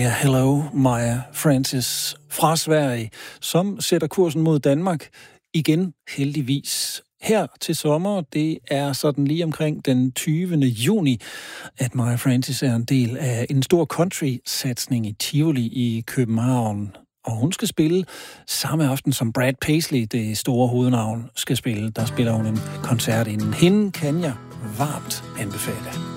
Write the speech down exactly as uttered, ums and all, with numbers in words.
Ja, hello, Maya Francis fra Sverige, som sætter kursen mod Danmark igen, heldigvis. Her til sommer, det er sådan lige omkring den tyvende juni, at Maya Francis er en del af en stor country-satsning i Tivoli i København. Og hun skal spille samme aften som Brad Paisley, det store hovednavn, skal spille. Der spiller hun en koncert inden. Hende kan jeg varmt anbefale.